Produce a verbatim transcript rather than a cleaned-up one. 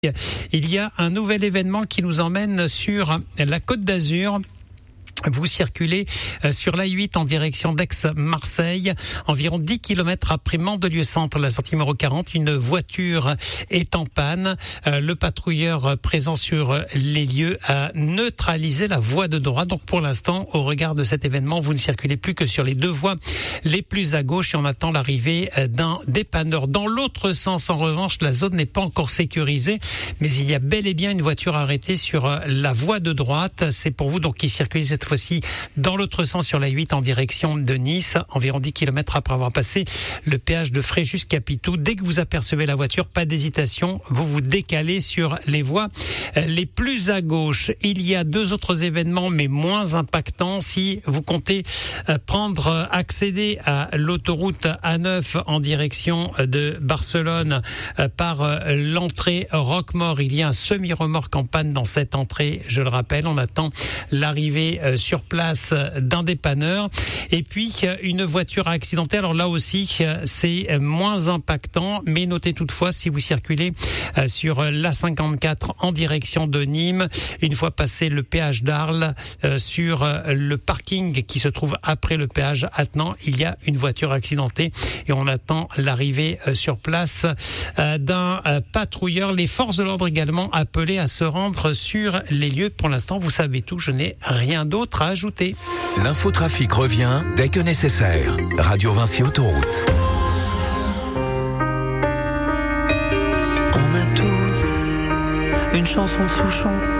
Il y a un nouvel événement qui nous emmène sur la Côte d'Azur. Vous circulez sur l'A huit en direction d'Aix-Marseille, environ dix kilomètres après Mandelieu-Centre, la sortie numéro quarante. Une voiture est en panne. Le patrouilleur présent sur les lieux a neutralisé la voie de droite. Donc pour l'instant, au regard de cet événement, vous ne circulez plus que sur les deux voies les plus à gauche et on attend l'arrivée d'un dépanneur. Dans l'autre sens, en revanche, la zone n'est pas encore sécurisée, mais il y a bel et bien une voiture arrêtée sur la voie de droite. C'est pour vous donc qui circulez cette fois-ci dans l'autre sens sur la huit en direction de Nice, environ dix kilomètres après avoir passé le péage de Fréjus-Capitou. Dès que vous apercevez la voiture, pas d'hésitation, vous vous décalez sur les voies les plus à gauche. Il y a deux autres événements, mais moins impactants. Si vous comptez prendre, accéder à l'autoroute A neuf en direction de Barcelone par l'entrée Roquemort, il y a un semi-remorque en panne dans cette entrée, je le rappelle. On attend l'arrivée sur place d'un dépanneur. Et puis, une voiture accidentée. Alors là aussi, c'est moins impactant, mais notez toutefois, si vous circulez sur l'A cinquante-quatre en direction de Nîmes, une fois passé le péage d'Arles, sur le parking qui se trouve après le péage attenant, il y a une voiture accidentée et on attend l'arrivée sur place d'un patrouilleur. Les forces de l'ordre également appelées à se rendre sur les lieux. Pour l'instant, vous savez tout, je n'ai rien d'autre à ajouter. L'infotrafic revient dès que nécessaire. Radio Vinci Autoroute. On a tous une chanson de Souchon